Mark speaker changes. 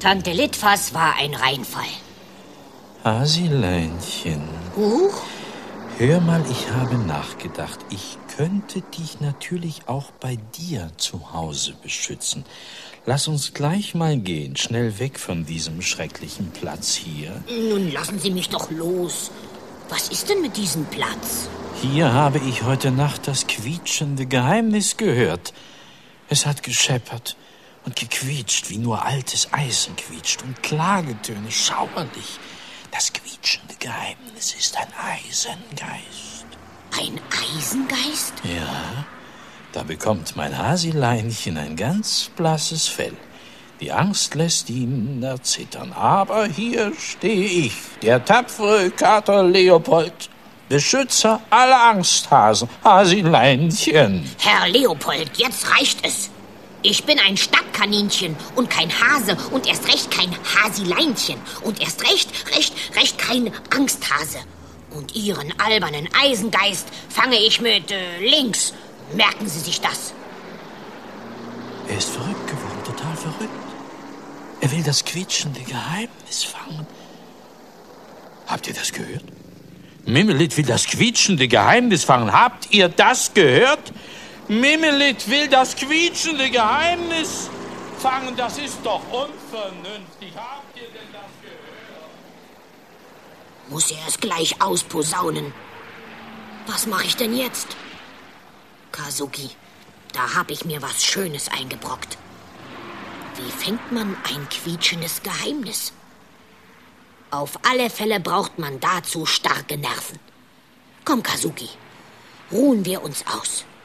Speaker 1: Tante Litfas war ein Reinfall.
Speaker 2: Hasileinchen. Hör mal, ich habe nachgedacht. Ich könnte dich natürlich auch bei dir zu Hause beschützen. Lass uns gleich mal gehen, schnell weg von diesem schrecklichen Platz hier.
Speaker 1: Nun lassen Sie mich doch los. Was ist denn mit diesem Platz?
Speaker 2: Hier habe ich heute Nacht das quietschende Geheimnis gehört. Es hat gescheppert und gequietscht, wie nur altes Eisen quietscht, und Klagetöne schauerlich. Das quietschende Geheimnis ist ein Eisengeist.
Speaker 1: Ein Eisengeist?
Speaker 2: Ja, da bekommt mein Hasileinchen ein ganz blasses Fell. Die Angst lässt ihn erzittern. Aber hier stehe ich, der tapfere Kater Leopold, Beschützer aller Angsthasen, Hasileinchen.
Speaker 1: Herr Leopold, jetzt reicht es. Ich bin ein Stadtkaninchen und kein Hase und erst recht kein Hasileinchen und erst recht kein Angsthase. Und Ihren albernen Eisengeist fange ich mit links. Merken Sie sich das.
Speaker 2: Er ist verrückt geworden, total verrückt. Er will das quietschende Geheimnis fangen. Habt ihr das gehört? Mimmelit will das quietschende Geheimnis fangen. Habt ihr das gehört? Mimmelit will das quietschende Geheimnis fangen. Das ist doch unvernünftig. Habt ihr denn das gehört?
Speaker 1: Muss er es gleich ausposaunen. Was mache ich denn jetzt? Kasugi, da habe ich mir was Schönes eingebrockt. Wie fängt man ein quietschendes Geheimnis? Auf alle Fälle braucht man dazu starke Nerven. Komm, Kasugi, ruhen wir uns aus.